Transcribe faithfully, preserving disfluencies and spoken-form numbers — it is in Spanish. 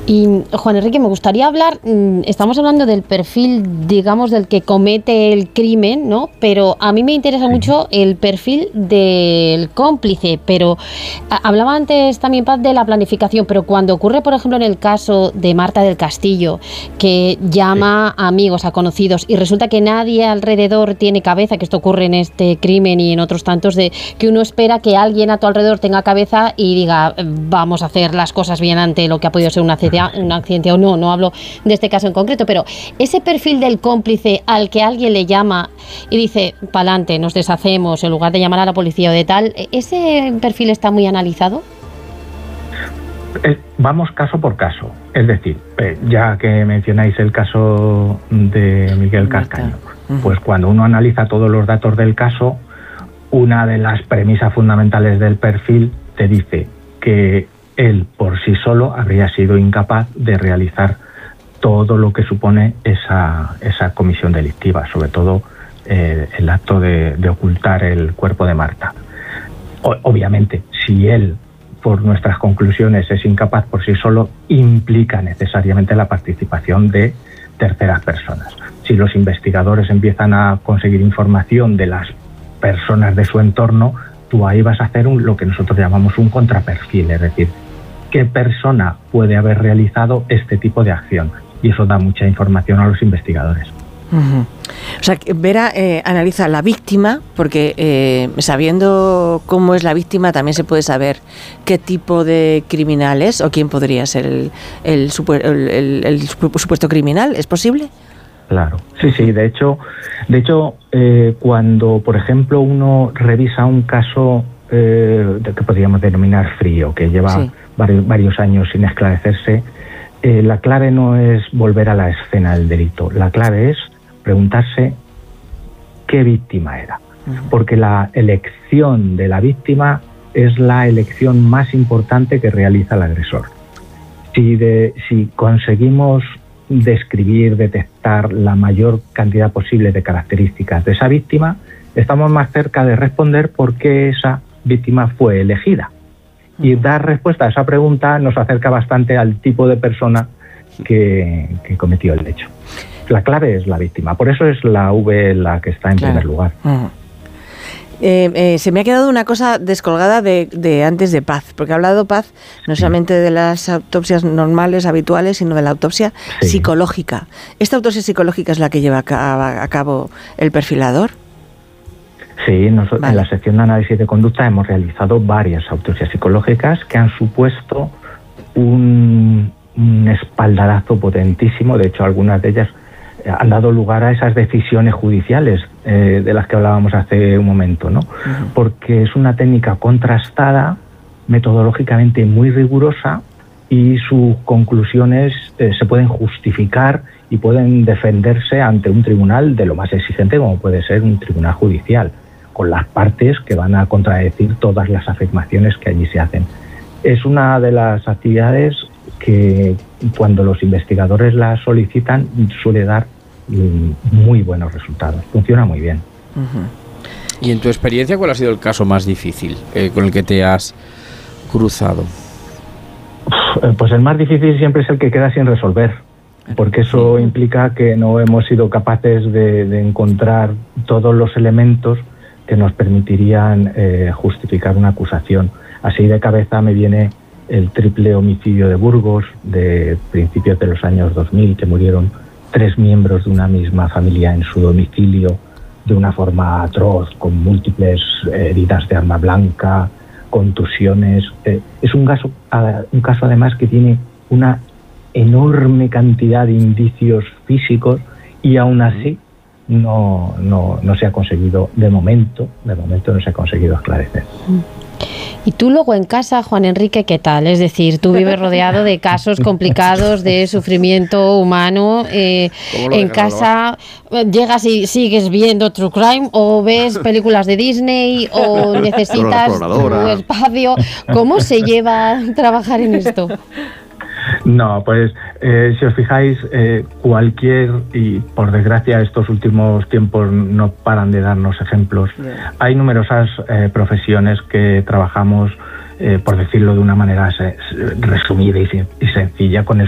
Y Juan Enrique, me gustaría hablar, estamos hablando del perfil, digamos, del que comete el crimen, ¿no? Pero a mí me interesa mucho el perfil del cómplice, pero hablaba antes también, Paz, de la planificación, pero cuando ocurre, por ejemplo, en el caso de Marta del Castillo, que llama a amigos, a conocidos, y resulta que nadie alrededor tiene cabeza, que esto ocurre en este crimen y en otros tantos, de que uno espera que alguien a tu alrededor tenga cabeza y diga, vamos a hacer las cosas bien ante lo que ha podido ser una un accidente o no, no hablo de este caso en concreto, pero ese perfil del cómplice al que alguien le llama y dice, pa'lante, nos deshacemos, en lugar de llamar a la policía o de tal, ¿ese perfil está muy analizado? Eh, vamos caso por caso, es decir, eh, ya que mencionáis el caso de Miguel Cascaño, pues cuando uno analiza todos los datos del caso, una de las premisas fundamentales del perfil te dice que él por sí solo habría sido incapaz de realizar todo lo que supone esa, esa comisión delictiva, sobre todo eh, el acto de, de ocultar el cuerpo de Marta. O, obviamente, si él, por nuestras conclusiones, es incapaz por sí solo, implica necesariamente la participación de terceras personas. Si los investigadores empiezan a conseguir información de las personas de su entorno, tú ahí vas a hacer un, lo que nosotros llamamos un contraperfil, es decir, qué persona puede haber realizado este tipo de acción. Y eso da mucha información a los investigadores. Uh-huh. O sea, Vera eh, analiza la víctima, porque eh, sabiendo cómo es la víctima también se puede saber qué tipo de criminal es o quién podría ser el, el, supu- el, el, el supuesto criminal. ¿Es posible? Claro, sí, sí. De hecho, de hecho eh, cuando, por ejemplo, uno revisa un caso eh, que podríamos denominar frío, que lleva sí. varios, varios años sin esclarecerse, eh, la clave no es volver a la escena del delito. La clave es preguntarse qué víctima era. Porque la elección de la víctima es la elección más importante que realiza el agresor. Si, de, si conseguimos describir, detectar la mayor cantidad posible de características de esa víctima, estamos más cerca de responder por qué esa víctima fue elegida. Y dar respuesta a esa pregunta nos acerca bastante al tipo de persona que, que cometió el hecho. La clave es la víctima, por eso es la V la que está en claro. primer lugar. Uh-huh. Eh, eh, se me ha quedado una cosa descolgada de, de antes de Paz, porque ha hablado Paz no solamente de las autopsias normales, habituales, sino de la autopsia sí. psicológica. ¿Esta autopsia psicológica es la que lleva a, a cabo el perfilador? Sí, nosotros vale. en la sección de análisis de conducta hemos realizado varias autopsias psicológicas que han supuesto un, un espaldarazo potentísimo. De hecho, algunas de ellas han dado lugar a esas decisiones judiciales eh, de las que hablábamos hace un momento, ¿no? Uh-huh. Porque es una técnica contrastada, metodológicamente muy rigurosa, y sus conclusiones eh, se pueden justificar y pueden defenderse ante un tribunal de lo más exigente como puede ser un tribunal judicial, con las partes que van a contradecir todas las afirmaciones que allí se hacen. Es una de las actividades que cuando los investigadores la solicitan suele dar muy buenos resultados, funciona muy bien. Uh-huh. Y en tu experiencia, ¿cuál ha sido el caso más difícil eh, con el que te has cruzado? Pues el más difícil siempre es el que queda sin resolver, porque eso sí. implica que no hemos sido capaces de, de encontrar todos los elementos que nos permitirían eh, justificar una acusación. Así de cabeza me viene el triple homicidio de Burgos de principios de los años dos mil, que murieron tres miembros de una misma familia en su domicilio de una forma atroz, con múltiples heridas de arma blanca, contusiones. Eh, es un caso, un caso además que tiene una enorme cantidad de indicios físicos y aún así no, no, no se ha conseguido, de momento, de momento no se ha conseguido esclarecer. Y tú luego en casa, Juan Enrique, ¿qué tal? Es decir, tú vives rodeado de casos complicados de sufrimiento humano. Eh, en casa, ¿llegas y sigues viendo True Crime o ves películas de Disney o necesitas tu espacio? ¿Cómo se lleva a trabajar en esto? No, pues eh, si os fijáis, eh, cualquier, y por desgracia estos últimos tiempos no paran de darnos ejemplos, yeah. hay numerosas eh, profesiones que trabajamos, eh, por decirlo de una manera se, resumida y, y sencilla, con el